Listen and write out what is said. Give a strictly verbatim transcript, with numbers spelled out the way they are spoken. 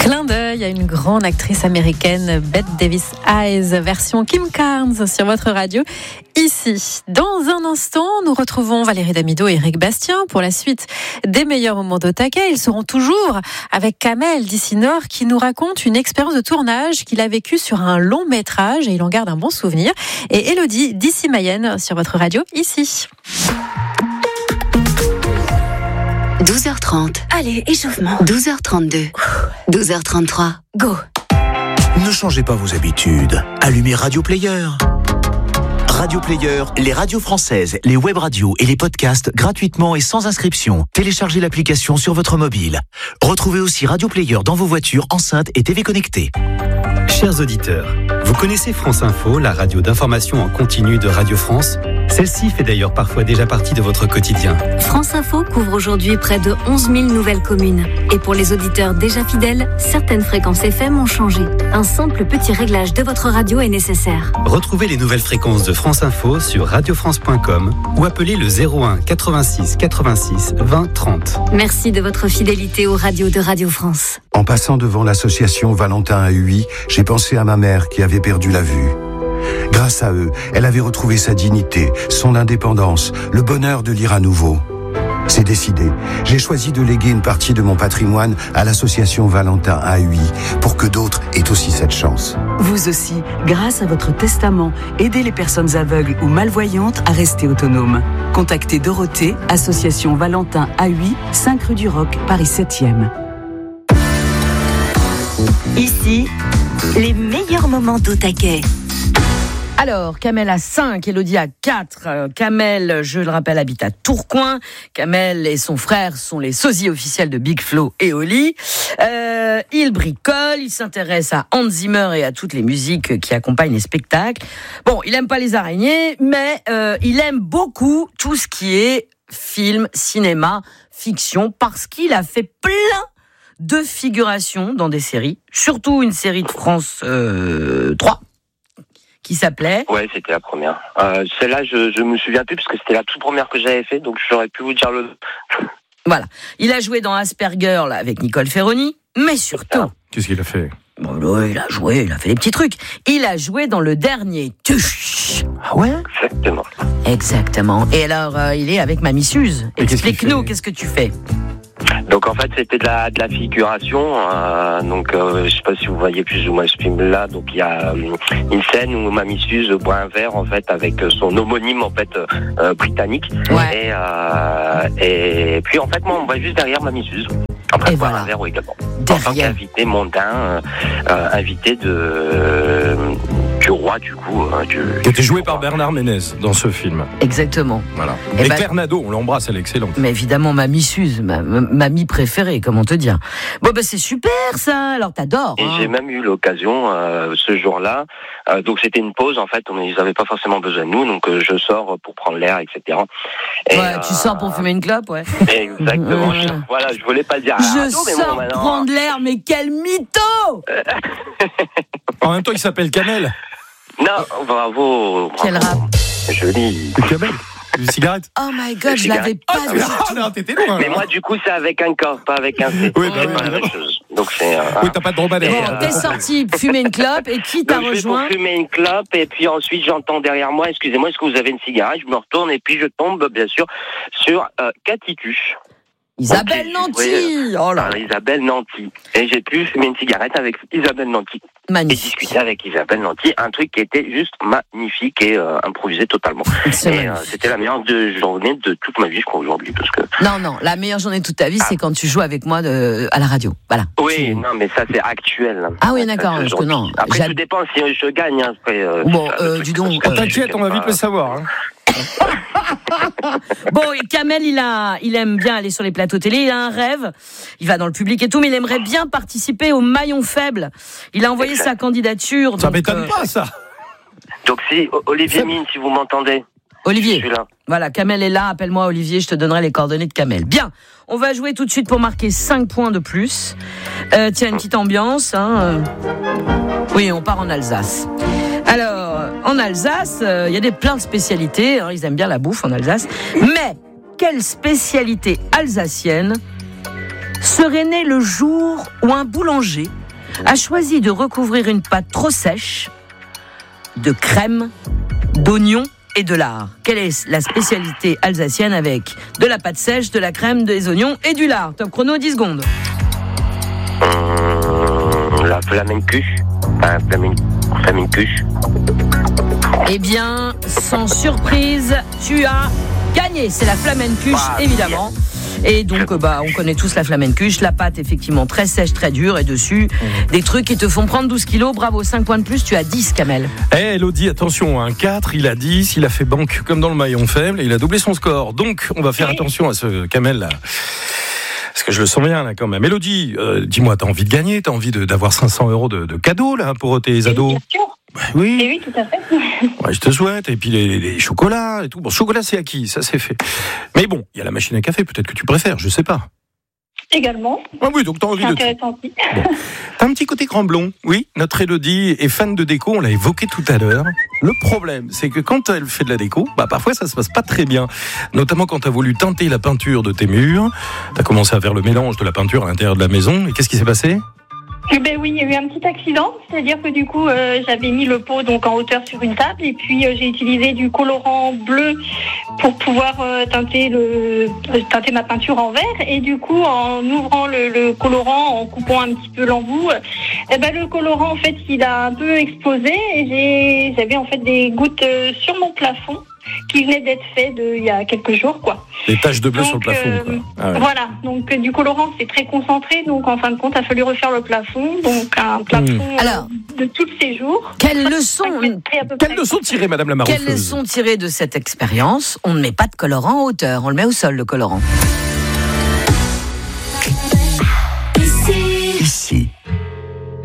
Clin d'œil à une grande actrice américaine, Bette Davis Eyes, version Kim Carnes sur votre radio. Ici, dans un instant, nous retrouvons Valérie Damido et Eric Bastien pour la suite des meilleurs moments d'Otake. Ils seront toujours avec Kamel d'ici Nord qui nous raconte une expérience de tournage qu'il a vécue sur un long métrage et il en garde un bon souvenir. Et Elodie d'ici Mayenne sur votre radio ici. douze heures trente. Allez, échauffement. douze heures trente-deux. douze heures trente-trois. Go. Ne changez pas vos habitudes. Allumez Radio Player. Radio Player, les radios françaises, les web radios et les podcasts gratuitement et sans inscription. Téléchargez l'application sur votre mobile. Retrouvez aussi Radio Player dans vos voitures, enceintes et T V connectées. Chers auditeurs, vous connaissez France Info, la radio d'information en continu de Radio France ? Celle-ci fait d'ailleurs parfois déjà partie de votre quotidien. France Info couvre aujourd'hui près de onze mille nouvelles communes. Et pour les auditeurs déjà fidèles, certaines fréquences F M ont changé. Un simple petit réglage de votre radio est nécessaire. Retrouvez les nouvelles fréquences de France Info sur radio france point com ou appelez le zéro un quatre-vingt-six quatre-vingt-six vingt trente. Merci de votre fidélité aux radios de Radio France. En passant devant l'association Valentin à Huy, j'ai pensé à ma mère qui avait perdu la vue. Grâce à eux, elle avait retrouvé sa dignité, son indépendance, le bonheur de lire à nouveau. C'est décidé. J'ai choisi de léguer une partie de mon patrimoine à l'association Valentin à Huy pour que d'autres aient aussi cette chance. Vous aussi, grâce à votre testament, aidez les personnes aveugles ou malvoyantes à rester autonomes. Contactez Dorothée, association Valentin à Huy, cinq rue du Roc, Paris septième. Ici, les meilleurs moments d'Otake. Alors, Kamel a cinq, Elodie a quatre. Kamel, je le rappelle, habite à Tourcoing. Kamel et son frère sont les sosies officiels de Big Flo et Oli. Euh, il bricole, il s'intéresse à Hans Zimmer et à toutes les musiques qui accompagnent les spectacles. Bon, il aime pas les araignées, mais euh, il aime beaucoup tout ce qui est film, cinéma, fiction, parce qu'il a fait plein de figurations dans des séries, surtout une série de France euh, trois. Qui s'appelait ? Ouais, c'était la première. Euh, celle-là, je je me souviens plus parce que c'était la toute première que j'avais fait, donc j'aurais pu vous dire le. Voilà. Il a joué dans Asperger là avec Nicole Ferroni, mais surtout. Qu'est-ce qu'il a fait ? Bon, là, il a joué, il a fait des petits trucs. Il a joué dans le dernier Tuch. Ah ouais ? Exactement. Exactement. Et alors, euh, il est avec Mamie Suze. Explique-nous, qu'est-ce que tu fais ? Donc en fait c'était de la de la figuration, euh, donc euh, je sais pas si vous voyez plus ou moins ce film-là. Donc il y a euh, une scène où Mamie Suze boit un verre en fait avec son homonyme en fait euh, britannique. Ouais. Et euh, et puis en fait moi on voit juste derrière Mamie Suze. En train de boire un verre également. En tant qu'invité mondain, euh, euh, invité de euh, du roi du coup. Euh, du, qui était joué par Bernard Ménez dans ce film. Exactement. Voilà. Et, et bah, Claire Nadeau, on l'embrasse, elle est excellente. Mais évidemment, Mamie Suze, ma, ma mamie préférée, comment te dire. Bon, bah c'est super ça, alors t'adores. Et hein. j'ai même eu l'occasion euh, ce jour-là, euh, donc c'était une pause en fait, ils n'avaient pas forcément besoin de nous, donc euh, je sors pour prendre l'air, et cetera. Et, ouais, euh, tu sors pour fumer une clope, ouais. Exactement, je, voilà, je voulais pas le dire. Je radio, mais sors bon, maintenant... prendre l'air, mais quel mytho. En même temps, il s'appelle Kamel. Non, bravo. bravo. Quel rap. Joli. C'est Kamel. Une cigarette. Oh my god, je l'avais pas oh, vu. Oh non, t'étais loin. Mais moi, du coup, c'est avec un K, pas avec un C. Oui, bah c'est oui, pas la même chose. Donc c'est. Euh, oui, t'as pas de dromadaire. Bon, t'es sorti fumer une clope et qui t'a donc, rejoint ? Je vais pour fumer une clope et puis ensuite j'entends derrière moi, excusez-moi, est-ce que vous avez une cigarette ? Je me retourne et puis je tombe bien sûr sur euh, Cathy Tuche. Isabelle okay, Nanty. Oui, oh là. Isabelle Nanty. Et j'ai pu fumer une cigarette avec Isabelle Nanty. Magnifique. Et discuter avec Isabelle Nanty, un truc qui était juste magnifique et euh, improvisé totalement. Et euh, c'était la meilleure de journée de toute ma vie, je crois, aujourd'hui. Parce que... Non, non, la meilleure journée de toute ta vie, ah. c'est quand tu joues avec moi de, à la radio. Voilà. Oui, tu... non, mais ça, c'est actuel. Ah oui, d'accord. Parce que non. Après, J'a... tout dépend si je gagne. Hein, après, euh, bon, euh, dis donc. Oh, t'inquiète, on va vite le savoir. Hein. Bon, et Kamel, il a, il aime bien aller sur les plateaux télé. Il a un rêve. Il va dans le public et tout, mais il aimerait bien participer au maillon faible. Il a envoyé exact. sa candidature. Ça donc, m'étonne euh... pas, ça. Donc si Olivier Mine, si vous m'entendez. Olivier. Je suis là. Voilà, Kamel est là. Appelle-moi Olivier. Je te donnerai les coordonnées de Kamel. Bien. On va jouer tout de suite pour marquer cinq points de plus. Euh, tiens, une petite ambiance. Hein. Oui, on part en Alsace. Alors, en Alsace, il euh, y a des plein de spécialités. Hein, ils aiment bien la bouffe en Alsace. Mais quelle spécialité alsacienne serait né le jour où un boulanger a choisi de recouvrir une pâte trop sèche de crème, d'oignons et de lard. Quelle est la spécialité alsacienne avec de la pâte sèche, de la crème, des oignons et du lard? Top chrono, dix secondes. Hum, la flamencuche. Enfin, flamencuche. Eh bien, sans surprise, tu as gagné. C'est la flamencuche, bah, évidemment. Bien. Et donc, bah, on connaît tous la flamencuche. La pâte, effectivement, très sèche, très dure. Et dessus, mmh. des trucs qui te font prendre douze kilos. Bravo, cinq points de plus. Tu as dix, Kamel. Eh, hey, Elodie, attention, un quatre, il a dix. Il a fait banque comme dans le maillon faible. Et il a doublé son score. Donc, on va faire oui. attention à ce Kamel là. Parce que je le sens bien là quand même. Elodie, euh, dis-moi, t'as envie de gagner? T'as envie de, d'avoir cinq cents euros de, de cadeaux là pour tes ados? Bien sûr. Bah, oui. Et oui, tout à fait. Ouais, je te souhaite. Et puis les, les chocolats et tout. Bon, chocolat c'est acquis, ça c'est fait. Mais bon, il y a la machine à café, peut-être que tu préfères, je sais pas. Également. Ah oui, donc t'as envie c'est de. Intéressant aussi. Bon. T'as un petit côté Cramblon. Oui, notre Elodie est fan de déco, on l'a évoqué tout à l'heure. Le problème, c'est que quand elle fait de la déco, bah parfois ça se passe pas très bien. Notamment quand t'as voulu teinter la peinture de tes murs. T'as commencé à faire le mélange de la peinture à l'intérieur de la maison. Et qu'est-ce qui s'est passé? Eh ben oui, il y a eu un petit accident, c'est-à-dire que du coup, euh, j'avais mis le pot donc en hauteur sur une table et puis euh, j'ai utilisé du colorant bleu pour pouvoir euh, teinter le euh, teinter ma peinture en vert et du coup, en ouvrant le, le colorant, en coupant un petit peu l'embout, euh, eh ben le colorant en fait, il a un peu explosé et j'ai j'avais en fait des gouttes euh, sur mon plafond qui venaient d'être faits de, il y a quelques jours, quoi. Des taches de bleu donc, sur le plafond, euh, quoi. Ah ouais. Voilà, donc euh, du colorant, c'est très concentré, donc en fin de compte, il a fallu refaire le plafond, donc un plafond mmh. Alors, euh, de tous ces jours. Quelle leçon, quelle leçon tirer, Madame la Marofeuse? Quelle leçon tirer de cette expérience? On ne met pas de colorant en hauteur, on le met au sol, le colorant.